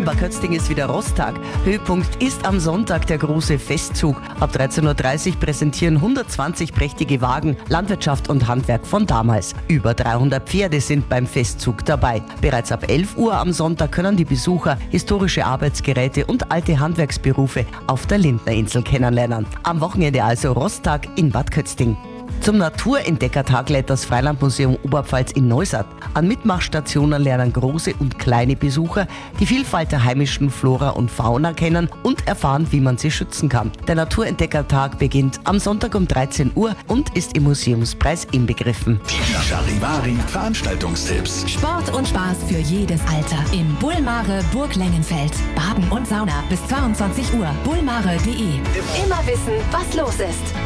In Bad Kötzting ist wieder Rosttag. Höhepunkt ist am Sonntag der große Festzug. Ab 13.30 Uhr präsentieren 120 prächtige Wagen Landwirtschaft und Handwerk von damals. Über 300 Pferde sind beim Festzug dabei. Bereits ab 11 Uhr am Sonntag können die Besucher historische Arbeitsgeräte und alte Handwerksberufe auf der Lindnerinsel kennenlernen. Am Wochenende also Rosttag in Bad Kötzting. Zum Naturentdeckertag lädt das Freilandmuseum Oberpfalz in Neustadt. An Mitmachstationen lernen große und kleine Besucher die Vielfalt der heimischen Flora und Fauna kennen und erfahren, wie man sie schützen kann. Der Naturentdeckertag beginnt am Sonntag um 13 Uhr und ist im Museumspreis inbegriffen. Die Charivari Veranstaltungstipps. Sport und Spaß für jedes Alter. Im Bullmare Burg Lengenfeld. Baden und Sauna bis 22 Uhr. bullmare.de. Immer wissen, was los ist.